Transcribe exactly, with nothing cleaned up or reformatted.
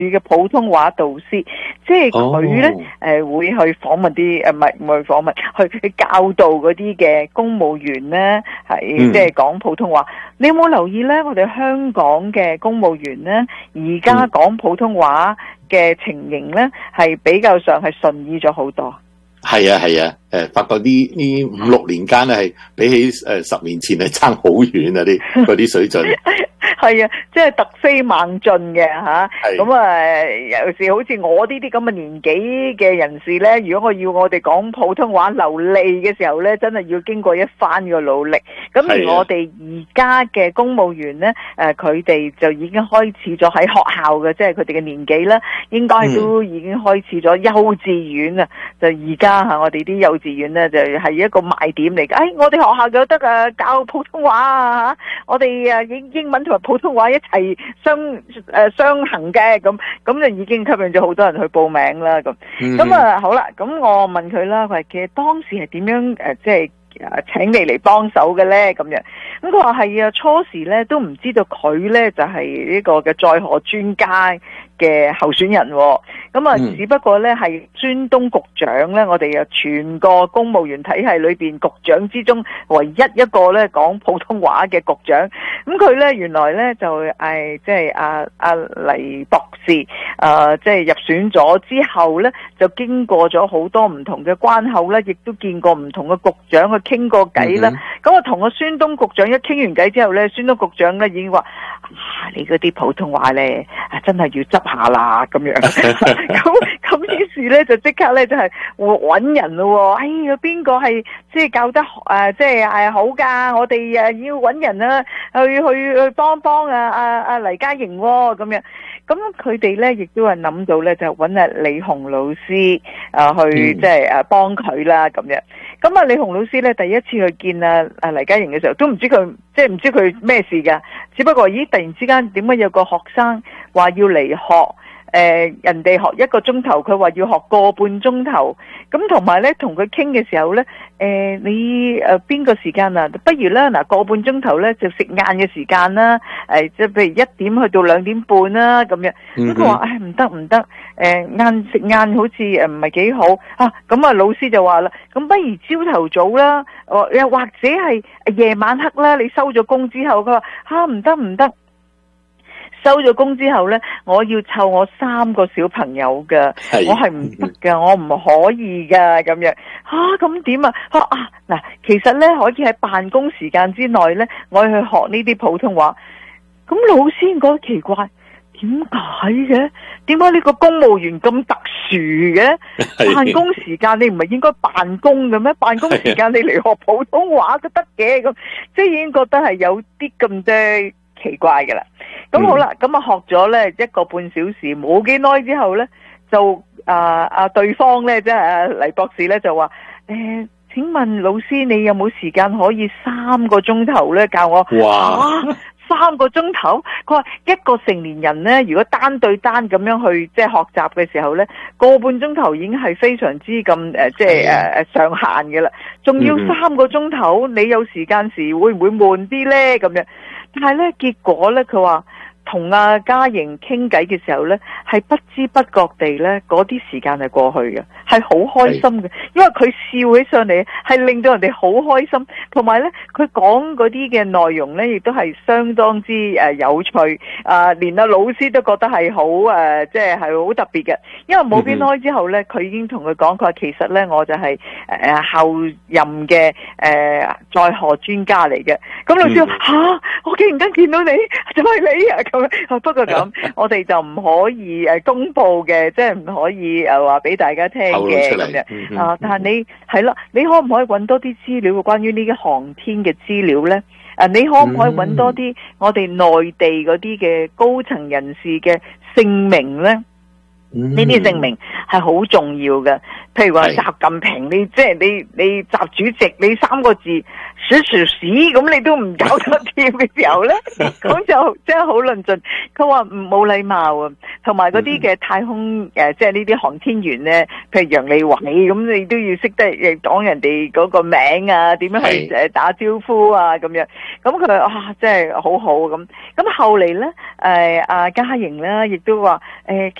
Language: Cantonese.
嘅普通話導師，即係佢咧誒會去訪問啲誒唔係唔係訪問，去去教導嗰啲嘅公務員咧係即係講普通話。你有冇留意咧？我哋香港嘅公務員咧，而家講普通話嘅情形咧，係比較上係順意咗好多。 係啊係啊，誒，發覺呢呢五六年間咧係比起誒十年前係差好遠啊！啲嗰啲水準係啊，即係突飛猛進嘅吓。咁啊，有時好似我呢啲咁嘅年紀嘅人士咧，如果我要我哋講普通話流利嘅時候咧，真係要經過一番嘅努力。咁而我哋而家嘅公務員咧，誒，佢哋就已經開始咗喺學校嘅，即係佢哋嘅年紀咧，應該都已經開始咗幼稚園啊。就而家。吓，我哋啲幼稚園咧就係一個賣點嚟嘅。誒，我哋學校有得誒教普通話啊，我哋誒英英文同埋普通話一齊相誒相行嘅，咁咁就已經吸引咗好多人去報名啦。咁咁啊好啦，咁我問佢啦，佢話其實當時係點樣誒，即係誒請你嚟幫手嘅咧？咁樣咁佢話係啊，初時咧都唔知道佢咧就係呢個嘅載荷專家嘅候選人，咁啊，只不過咧係孫東局長咧，我哋啊全個公務員體系裏邊局長之中唯一一個咧講普通話嘅局長。咁佢咧原來咧就誒即係阿阿黎博士，誒即係入選咗之後咧，就經過咗好多唔同嘅關口咧，亦都見過唔同嘅局長去傾過偈啦。咁我同阿孫東局長一傾完偈之後咧，孫東局長咧已經話：啊，你嗰啲普通話咧，啊真係要執下啦咁樣。咁咁於是咧就即刻咧就係揾人咯。哎呀，邊個係即係教得誒即係係好噶？我哋誒要揾人啦，去去去幫幫啊啊啊黎嘉瑩咁樣。咁佢哋咧亦都係諗到咧，就揾阿李紅老師啊去即係誒幫佢啦咁樣。咁啊李紅老師咧第一次去見啊啊黎嘉瑩嘅時候，都唔知佢即係唔知佢咩事噶，只不過咦突然之間點解有個學生話要嚟學？誒、呃，人哋學一個鐘頭，佢話要學個半鐘頭，咁同埋咧，同佢傾嘅時候咧，誒、呃，你誒邊、呃、個時間啊？不如咧，嗱個半鐘頭咧就食晏嘅時間啦，誒、呃，即係譬如一點去到兩點半啦，咁樣。咁佢話，唉，唔得唔得，誒，晏食晏好似誒唔係幾好啊。咁啊，老師就話啦，咁不如朝頭早啦，又或者係夜晚黑啦，你收咗工之後，佢話，吓唔得唔得。收咗工之後呢，我要湊我三個小朋友㗎，我係唔得㗎，我唔可以㗎咁樣。吓咁點啊？啊嗱，其實呢，可以喺辦公時間之內呢，我去學呢啲普通話。咁老師覺得奇怪，點解嘅？點解呢個公務員咁特殊嘅？辦公時間你唔係應該辦公嘅咩？辦公時間你嚟學普通話都得嘅，咁即係已經覺得係有啲咁多奇怪㗎啦。咁、嗯、好啦，咁啊學咗咧一個半小時，冇幾耐之後咧，就啊啊對方咧即係啊黎博士咧就話誒、欸，請問老師你有冇時間可以三個鐘頭咧教我？哇！啊、三個鐘頭，佢話一個成年人咧，如果單對單咁樣去即係學習嘅時候咧，個半鐘頭已經係非常之咁誒，即係誒誒上限嘅啦，仲要三個鐘頭，你有時間時會唔會悶啲咧？咁樣，但係咧結果咧，佢話。同阿嘉瑩傾偈嘅時候呢，係不知不覺地呢，嗰啲時間係過去嘅，係好開心嘅，因為佢笑起上嚟係令到人哋好開心，同埋呢，佢講嗰啲嘅內容呢，亦都係相當之誒有趣，啊、呃，連阿老師都覺得係好誒，即係係好特別嘅，因為冇幾耐之後呢，佢已經同佢講，佢話其實呢，我就係誒後任嘅誒載荷專家嚟嘅，咁老師話吓、啊，我竟然間見到你，就係你啊！咁不過咁，我哋就唔可以誒公布嘅，即係唔可以誒話俾大家聽嘅咁樣、嗯、啊。但係你係啦，你可唔可以揾多啲資料關於呢啲航天嘅資料咧？啊，你可唔可以揾多啲我哋內地嗰啲嘅高層人士嘅姓名咧？ 呢啲姓名係好重要嘅。譬如話習近平，你即係你你習主席，你三個字鼠鼠屎咁，你都唔搞得掂嘅時候咧，咁就真係好論盡。佢話唔冇禮貌啊，同埋嗰啲嘅太空誒，即係呢啲航天員咧，譬如楊利偉咁，你都要識得誒講人哋嗰個名啊，點樣去誒打招呼啊咁樣。咁佢啊，真係好好咁。咁後嚟咧，誒阿嘉瑩咧，亦都話誒。